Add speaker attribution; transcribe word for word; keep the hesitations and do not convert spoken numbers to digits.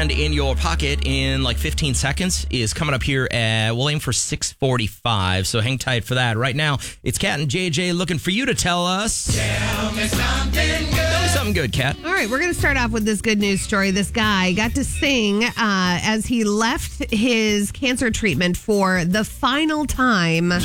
Speaker 1: and in your pocket in like fifteen seconds is coming up here at, we'll aim for six forty-five, so hang tight for that. Right now, it's Kat and J J looking for you to tell us.
Speaker 2: Tell me something good.
Speaker 1: Tell me something good, Kat.
Speaker 3: All right, we're going to start off with this good news story. This guy got to sing uh, as he left his cancer treatment for the final time.